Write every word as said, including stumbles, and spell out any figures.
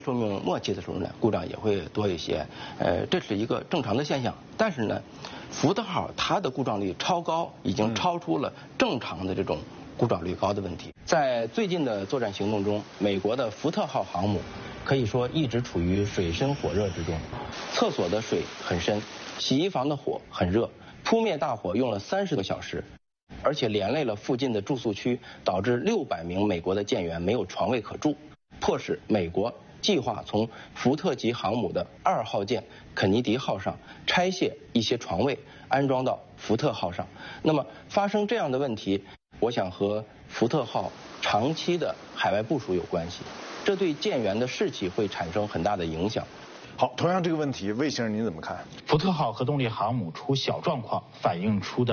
寿命末期的时候呢，故障也会多一些，呃，这是一个正常的现象。但是呢，福特号它的故障率超高，已经超出了正常的这种故障率高的问题。在最近的作战行动中，美国的福特号航母可以说一直处于水深火热之中，厕所的水很深，洗衣房的火很热，扑灭大火用了三十个小时，而且连累了附近的住宿区，导致六百名美国的舰员没有床位可住，迫使美国计划从福特级航母的二号舰肯尼迪号上拆卸一些床位，安装到福特号上。那么发生这样的问题，我想和福特号长期的海外部署有关系，这对舰员的士气会产生很大的影响。 好，同样这个问题，魏先生您怎么看？ 福特号核动力航母出小状况，反映出的